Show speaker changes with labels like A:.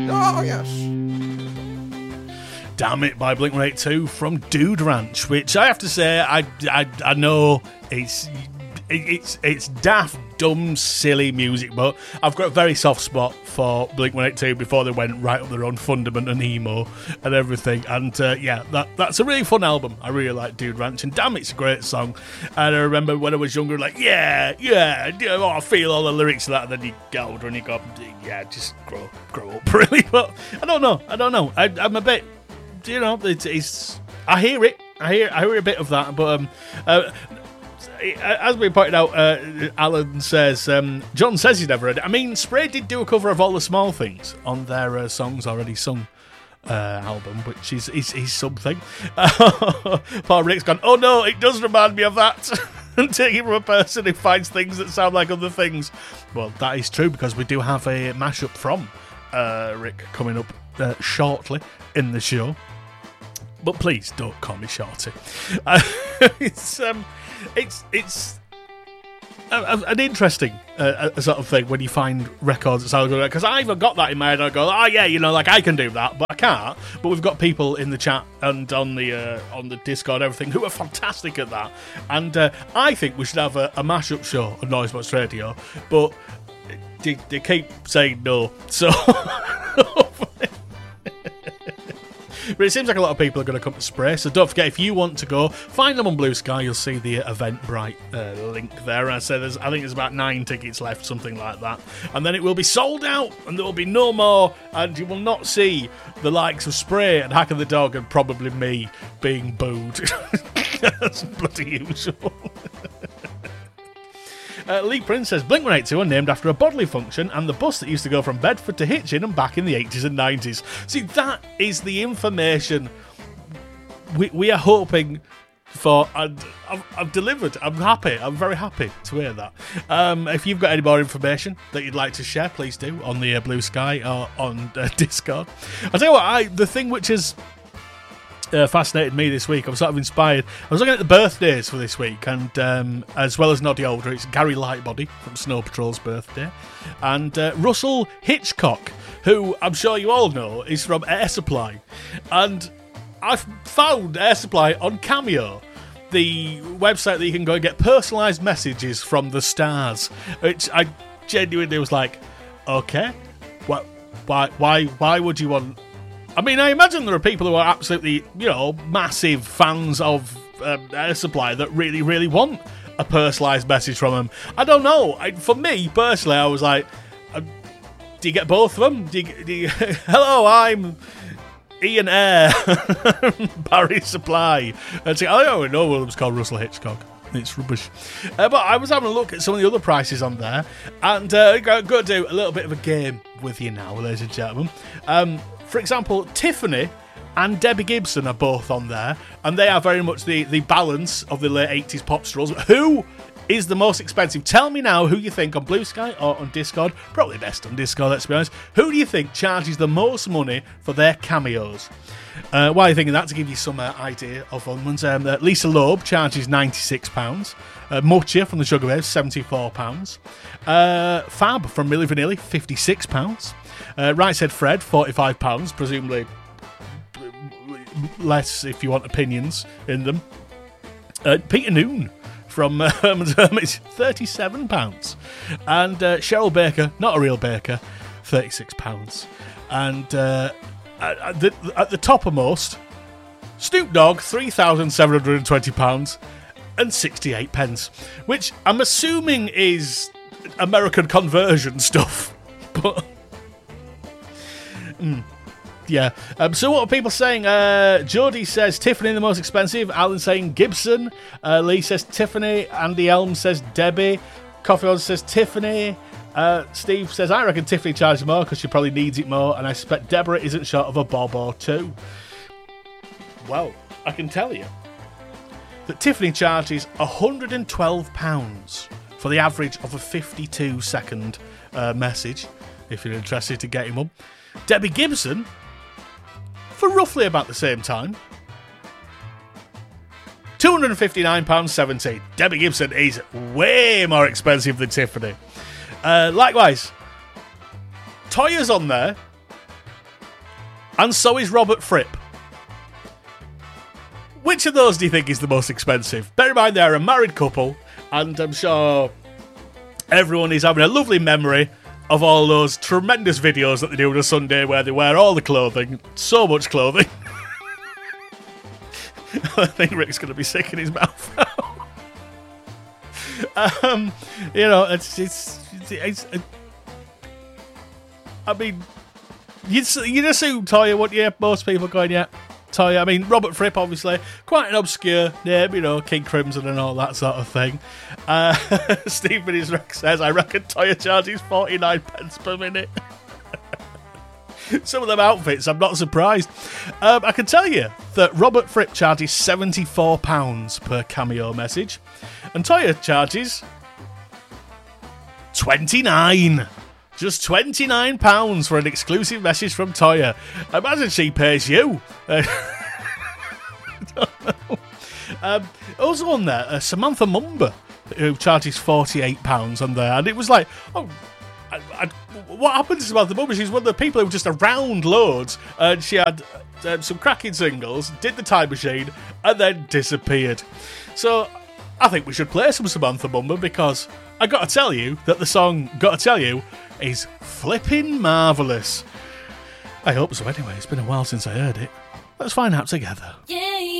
A: Oh, yes.
B: Damn It by Blink-182 from Dude Ranch, which I have to say, I know it's daft, dumb, silly music, but I've got a very soft spot for Blink-182 before they went right up their own fundament and emo and everything. And that's a really fun album. I really like Dude Ranch, and damn, it's a great song. And I remember when I was younger, like, I feel all the lyrics of that, and then you get older and you go, just grow up, really. But I don't know. I'm a bit, it's I hear it. I hear a bit of that, but as we pointed out, Alan says, John says he's never heard it. I mean, Spray did do a cover of All the Small Things on their Songs Already Sung album, which is something. Paul Rick's gone, oh no, it does remind me of that. And take it from a person who finds things that sound like other things. Well, that is true, because we do have a mashup from Rick coming up shortly in the show. But please don't call me Shorty. It's an interesting sort of thing when you find records that sound good, because I even got that in my head. I go, I can do that, but I can't. But we've got people in the chat and on the Discord, everything, who are fantastic at that. And I think we should have a mashup show on Noisebox Radio, but they keep saying no. So. But it seems like a lot of people are going to come to Spray, so don't forget, if you want to go, find them on Blue Sky. You'll see the Eventbrite link there. And I think there's about 9 tickets left, something like that. And then it will be sold out, and there will be no more, and you will not see the likes of Spray and Hack of the Dog and probably me being booed. That's bloody usual. Lee Prince says, Blink-182 are named after a bodily function and the bus that used to go from Bedford to Hitchin and back in the 80s and 90s. See, that is the information we are hoping for, and I've delivered. I'm happy. I'm very happy to hear that. If you've got any more information that you'd like to share, please do on the Blue Sky or on Discord. I'll tell you what, the thing which is fascinated me this week, I was sort of inspired. I was looking at the birthdays for this week, and as well as Noddy Older, it's Gary Lightbody from Snow Patrol's birthday, and Russell Hitchcock, who I'm sure you all know is from Air Supply. And I've found Air Supply on Cameo, the website that you can go and get personalised messages from the stars, which I genuinely was like, okay, why would you want... I mean, I imagine there are people who are absolutely, massive fans of Air Supply that really, really want a personalised message from them. I don't know. For me, personally, I was like, do you get both of them? Do you hello, I'm Ian Air, Barry Supply. And say, I don't know one of them's called Russell Hitchcock. It's rubbish. But I was having a look at some of the other prices on there, and I'm going to do a little bit of a game with you now, ladies and gentlemen. For example, Tiffany and Debbie Gibson are both on there, and they are very much the balance of the late 80s pop stars. Who is the most expensive? Tell me now who you think on Blue Sky or on Discord. Probably best on Discord, let's be honest. Who do you think charges the most money for their cameos? While you're thinking that, to give you some idea of other ones, Lisa Loeb charges £96. Mucha from the Sugababes, £74. Fab from Milli Vanilli, £56. Right Said Fred, £45, presumably less if you want opinions in them. Peter Noon from Herman's Hermits, £37. And Cheryl Baker, not a real baker, £36. And at the toppermost, Snoop Dogg, £3,720 and 68 pence, which I'm assuming is American conversion stuff, but... Yeah. So what are people saying? Jodie says Tiffany the most expensive. Alan saying Gibson. Lee says Tiffany. Andy Elm says Debbie. Coffee Oz says Tiffany. Steve says I reckon Tiffany charges more because she probably needs it more, and I suspect Deborah isn't short of a bob or two. Well, I can tell you that Tiffany charges £112 for the average of a 52-second message, if you're interested to get him up. Debbie Gibson, for roughly about the same time, £259.70. Debbie Gibson is way more expensive than Tiffany. Likewise, Toya's on there And so is Robert Fripp. Which of those do you think is the most expensive? Bear in mind they're a married couple, and I'm sure everyone is having a lovely memory of all those tremendous videos that they do on a Sunday where they wear all the clothing, so much clothing. I think Rick's going to be sick in his mouth now. You know, it's I mean, you'd assume Toyah, wouldn't you? Most people going, yeah, Toyah. I mean, Robert Fripp, obviously, quite an obscure name, you know, King Crimson and all that sort of thing. Stephen Israel says, I reckon Toyah charges 49 pence per minute. Some of them outfits, I'm not surprised. I can tell you that Robert Fripp charges £74 per cameo message, and Toyah charges 29. Just £29 for an exclusive message from Toyah. I imagine she pays you. Also on there, Samantha Mumba, who charges £48 on there, and it was like, oh, what happened to Samantha Mumba? She's one of the people who were just around loads, and she had some cracking singles, did the Time Machine, and then disappeared. So I think we should play some Samantha Mumba, because I got to tell you that the song Gotta Tell You is flipping marvellous. I hope so anyway, it's been a while since I heard it. Let's find out together.
A: Yeah.